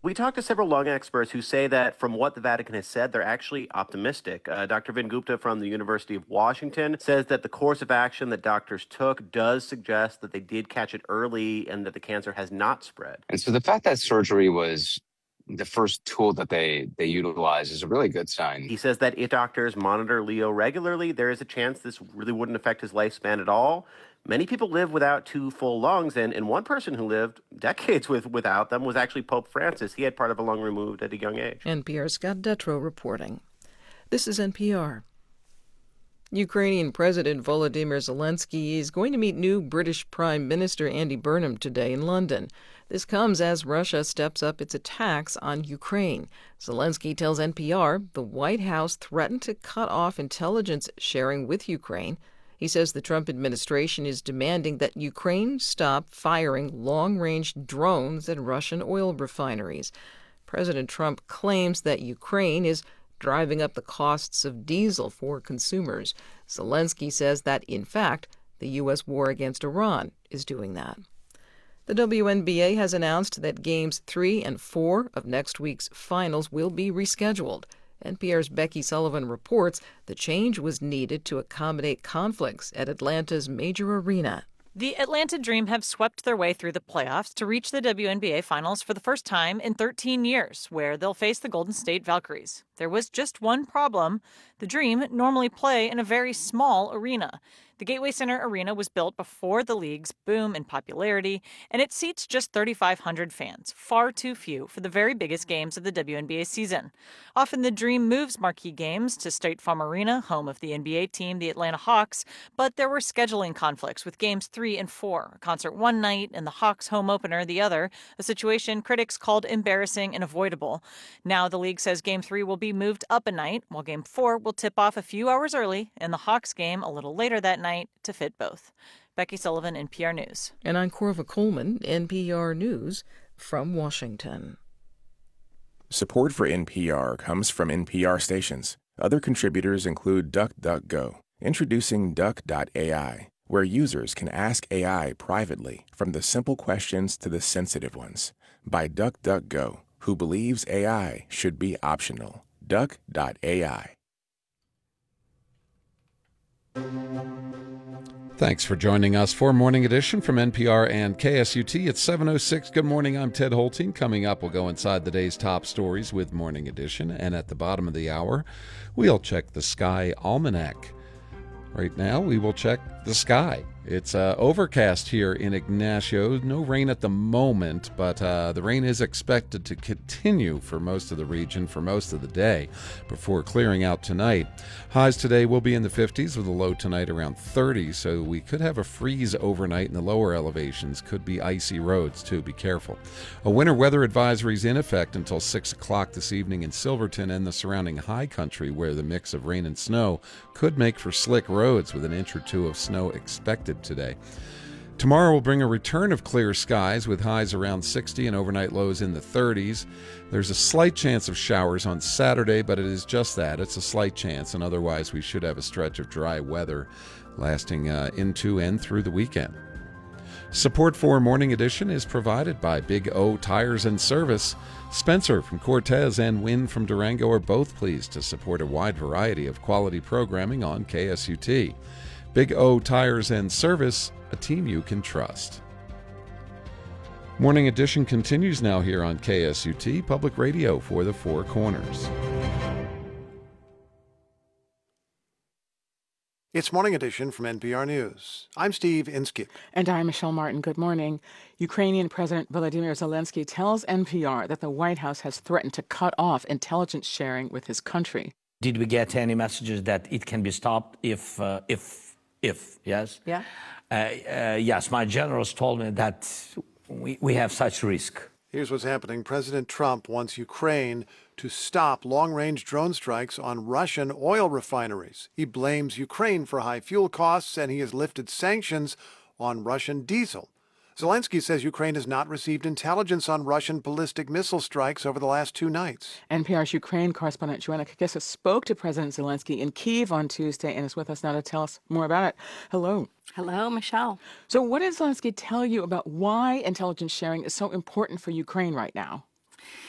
We talked to several lung experts who say that from what the Vatican has said, they're actually optimistic. Dr. Vin Gupta from the University of Washington says that the course of action that doctors took does suggest that they did catch it early and that the cancer has not spread. And so the fact that surgery was the first tool that they utilize is a really good sign. He says that if doctors monitor Leo regularly, there is a chance this really wouldn't affect his lifespan at all. Many people live without two full lungs, and one person who lived decades without them was actually Pope Francis. He had part of a lung removed at a young age. NPR's Scott Detrow reporting. This is NPR. Ukrainian President Volodymyr Zelensky is going to meet new British Prime Minister Andy Burnham today in London. This comes as Russia steps up its attacks on Ukraine. Zelensky tells NPR the White House threatened to cut off intelligence sharing with Ukraine. He says the Trump administration is demanding that Ukraine stop firing long-range drones at Russian oil refineries. President Trump claims that Ukraine is driving up the costs of diesel for consumers. Zelensky says that, in fact, the U.S. war against Iran is doing that. The WNBA has announced that Games 3 and 4 of next week's finals will be rescheduled. NPR's Becky Sullivan reports the change was needed to accommodate conflicts at Atlanta's major arena. The Atlanta Dream have swept their way through the playoffs to reach the WNBA Finals for the first time in 13 years, where they'll face the Golden State Valkyries. There was just one problem. The Dream normally play in a very small arena. The Gateway Center Arena was built before the league's boom in popularity, and it seats just 3,500 fans, far too few for the very biggest games of the WNBA season. Often the Dream moves marquee games to State Farm Arena, home of the NBA team, the Atlanta Hawks, but there were scheduling conflicts with Games 3 and 4, a concert one night and the Hawks home opener the other, a situation critics called embarrassing and avoidable. Now the league says Game 3 will be moved up a night, while Game 4 will tip off a few hours early and the Hawks game a little later that night to fit both. Becky Sullivan, NPR News. And I'm Corva Coleman, NPR News from Washington. Support for NPR comes from NPR stations. Other contributors include DuckDuckGo, introducing Duck.ai, where users can ask AI privately, from the simple questions to the sensitive ones, by DuckDuckGo, who believes AI should be optional. Duck.ai. Thanks for joining us for Morning Edition from NPR and KSUT. It's 7:06. Good morning. I'm Ted Holting. Coming up, we'll go inside the day's top stories with Morning Edition. And at the bottom of the hour, we'll check the Sky Almanac. Right now, we will check the sky. It's overcast here in Ignacio. No rain at the moment, but the rain is expected to continue for most of the region for most of the day before clearing out tonight. Highs today will be in the 50s with a low tonight around 30, so we could have a freeze overnight in the lower elevations. Could be icy roads, too. Be careful. A winter weather advisory is in effect until 6 o'clock this evening in Silverton and the surrounding high country, where the mix of rain and snow could make for slick roads with an inch or two of snow expected today. Tomorrow will bring a return of clear skies with highs around 60 and overnight lows in the 30s. There's a slight chance of showers on Saturday, but it is just that. It's a slight chance, and otherwise we should have a stretch of dry weather lasting into and through the weekend. Support for Morning Edition is provided by Big O Tires and Service. Spencer from Cortez and Wynn from Durango are both pleased to support a wide variety of quality programming on KSUT. Big O Tires and Service, a team you can trust. Morning Edition continues now here on KSUT, public radio for the Four Corners. It's Morning Edition from NPR News. I'm Steve Inskeep. And I'm Michelle Martin. Good morning. Ukrainian President Volodymyr Zelensky tells NPR that the White House has threatened to cut off intelligence sharing with his country. Did we get any messages that it can be stopped if yes? Yeah. Yes, my generals told me that we have such risk. Here's what's happening. President Trump wants Ukraine to stop long-range drone strikes on Russian oil refineries. He blames Ukraine for high fuel costs, and he has lifted sanctions on Russian diesel. Zelensky says Ukraine has not received intelligence on Russian ballistic missile strikes over the last 2 nights. NPR's Ukraine correspondent Joanna Kakisa spoke to President Zelensky in Kyiv on Tuesday and is with us now to tell us more about it. Hello. Hello, Michelle. So what did Zelensky tell you about why intelligence sharing is so important for Ukraine right now?